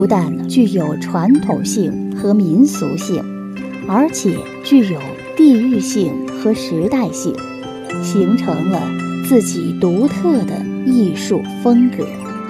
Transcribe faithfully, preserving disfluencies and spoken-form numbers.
不但具有传统性和民俗性，而且具有地域性和时代性，形成了自己独特的艺术风格。